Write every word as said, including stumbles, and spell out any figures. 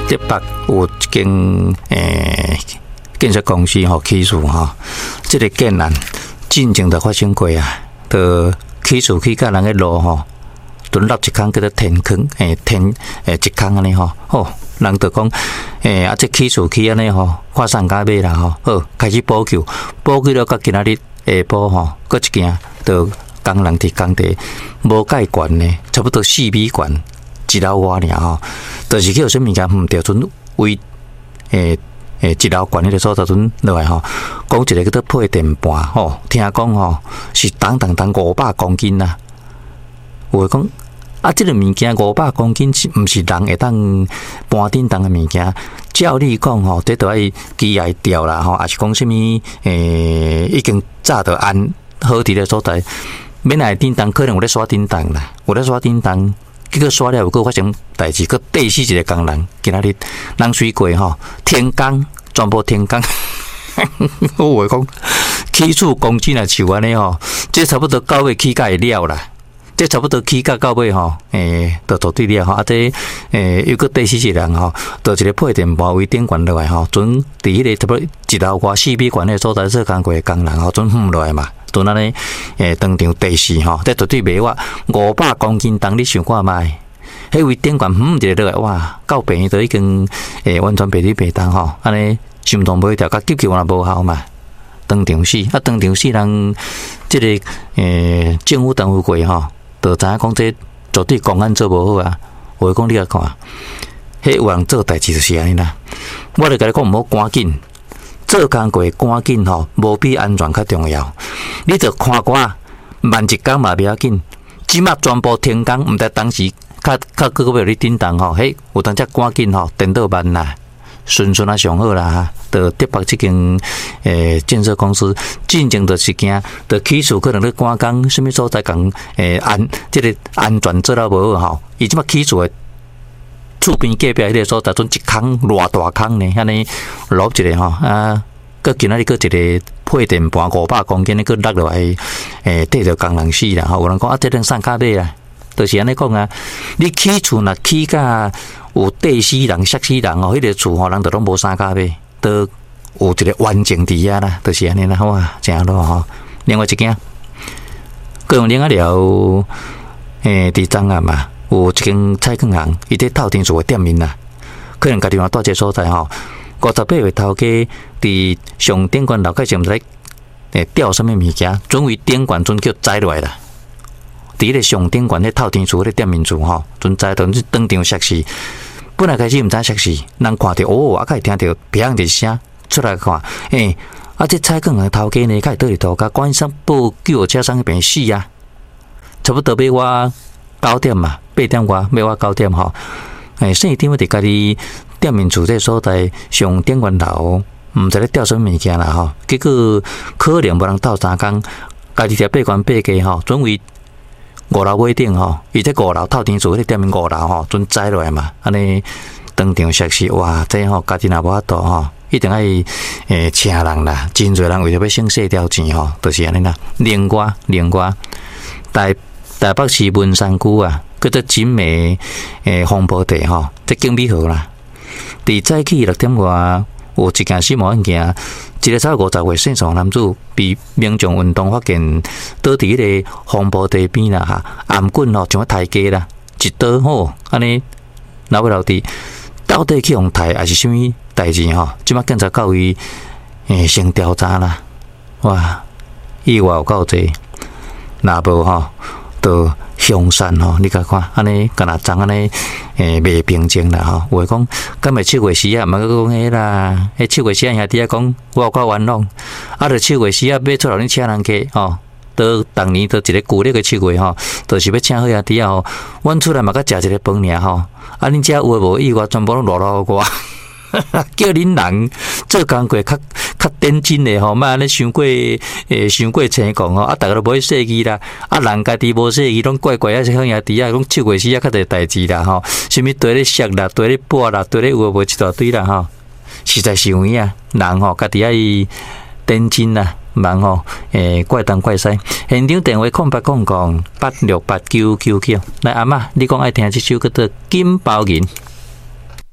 台北有一间诶建设公司吼起厝吼，这个建案进前就发生过啊，就起厝去甲人个路吼，就落一坑叫做天坑，诶天诶一坑安尼吼，哦，人就讲诶啊，这起厝去安尼吼，看上加尾啦吼，好开始补救，补救了到今仔日下晡吼，搁一件就工人伫工地无盖悬呢，差不多四米悬。一楼外尔吼，就是去有啥物件毋对，阵为诶诶一楼悬迄个所在阵落来吼，讲一个叫做配电盘吼，听讲吼是重重重五百公斤呐。有诶讲啊，即、这个物件五百公斤是毋是人会当搬顶重诶物件？照理讲吼，这都爱机械吊啦吼，还是讲啥物诶已经早就安好伫咧所在，免来顶重可能有咧刷顶重啦，有咧刷顶重。结果刷了有个发生代志，佮第四一个工人，今仔日人水过吼，天光全部天光，我话讲起厝工资若像安尼吼，这差不多九月起价会了啦，这差不多起价到尾吼，诶，就绝对了吼。啊，这诶有个第四一个人吼，就一个配电盘为顶悬落来吼，准伫迄个差不多一楼外四米悬的所在做工过的工人吼，准昏落来嘛。就安尼，诶，当场地势吼，这绝对袂话五百公斤重，你想看卖？迄位顶悬哼一个落来，哇，到病院都已经诶完全袂离袂当吼，安尼心脏袂调，甲急救也无效嘛，当场死，啊，当场死人，即、这个诶政府单位过吼，就知影讲这绝对公安做无好啊。我讲你来看，迄有人做代志就是安尼啦，我著甲你讲毋好赶紧。做工过赶紧吼，无比安全较重要。你着看挂慢一工嘛袂要紧，即马全部停工，毋知当时较较搁个要你叮当吼，嘿，有当只赶紧吼，电脑慢啦，顺顺啊上好啦哈。着台北即间诶建设公司，进前着是惊，着起厝可能咧赶工，什么所在讲诶安，即、这个安全做了无好吼，伊即马起厝诶。厝边隔壁迄个所在，阵一坑偌大坑呢，安尼落一个吼啊，佮今仔日佮一个配电盘五百公斤，佮落落来，诶，缀着工人死啦。吼，有人讲啊，这能送卡尾啦，就是安尼讲啊。你起厝若起甲有地死人、摔死人哦，迄、那个厝吼，人就拢无三卡尾，都有一个完整伫遐啦，就是安尼啦。哇，正咯吼。另外一件，佮用另外了，诶，伫张啊嘛。有一间菜券行，伊伫透天厝的店面啦，可能家己话住这所在吼，五十八岁头家伫上顶悬楼，开始毋知诶吊什么物件，准为顶悬准叫摘落来啦。伫咧上顶悬咧透天厝咧店面厝吼，准摘到是当场摔死。本来开始毋知摔死，人看到哦，啊，开始听到砰一声出来看，诶、欸，啊，这菜券行头家呢，开始倒伫涂骹，关上报救护车上去病死啊，差不多要我。九点嘛，八点外要我九点吼。诶，生意点要伫家己店面厝这所在上顶悬楼，毋知咧吊什么物件啦吼。结果可能无人斗三工，家己伫八关八价吼，准为五楼尾顶吼，伊这五楼透天厝迄个店面五楼吼，准栽落来嘛，安尼当场摔死。哇，这吼家己若无法度吼，一定爱诶请人啦，真侪人为着要省细条钱吼，就是安尼啦。另外，另外，台台北市文山区啊，叫做锦美诶黄埔地吼，这景美河啦。伫早起六点外，有一件死亡案件，一个才五十岁姓宋男子被民众运动发现倒伫迄个黄埔地边啦哈，颔棍吼像个刣家啦，一刀吼安尼留尾留伫，到底去互刣还是啥物代志吼？即马警察到伊诶先调查啦。哇，意外有够济，若无吼。都凶杀吼，你甲看，安尼敢若装安尼诶，袂平静啦吼。有诶讲，今日七月四啊，毋好讲迄啦。迄七月四啊，兄弟啊讲，我有够冤枉。啊，着七月四啊，要出来恁请人客吼。到逐年到一个旧历诶七月吼，就是要请好兄弟啊吼。阮出来嘛，甲食一个饭尔吼。啊，恁遮有诶无意外，全部拢落落我。叫恁人做工过较较认真诶吼，莫安尼伤过诶，伤过青狂吼，啊，逐个都无去设计啦，啊，人家己无设计，拢怪怪啊，是好兄弟啊，讲七月四啊，较侪代志啦吼，什物堆咧摔啦，堆咧拨啦，堆咧有诶无一大堆啦吼，实在是有影，人吼家己爱认真啦，忙吼诶，怪东怪西。现场电话空八空空八六八九九九，来阿嬷，你讲爱听这首叫做《金包银》。